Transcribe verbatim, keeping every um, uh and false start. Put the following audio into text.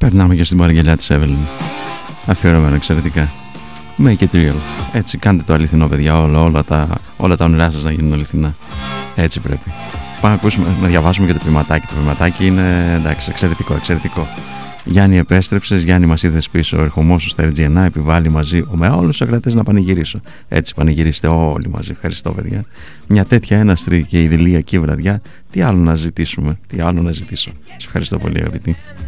Περνάμε και στην παραγγελιά της Evelyn. Αφιερωμένο εξαιρετικά. Make it real. Έτσι κάντε το αληθινό, παιδιά. Όλα, όλα, τα, όλα τα όνειρά σας να γίνουν αληθινά. Έτσι πρέπει. Πάμε να ακούσουμε, να διαβάσουμε και το ποιηματάκι. Το ποιηματάκι είναι εντάξει, εξαιρετικό, εξαιρετικό. Γιάννη, επέστρεψες. Γιάννη, μας ήρθες πίσω. Ερχομό σου στα Ερτζιενά επιβάλλει μαζί με όλους τους ακρατές να πανηγυρίσω. Έτσι πανηγυρίστε όλοι μαζί. Ευχαριστώ, παιδιά. Μια τέτοια έναστρη και ιδηλιακή βραδιά. Τι άλλο να ζητήσουμε, τι άλλο να ζητήσω. Σας ευχαριστώ πολύ, αγαπητοί.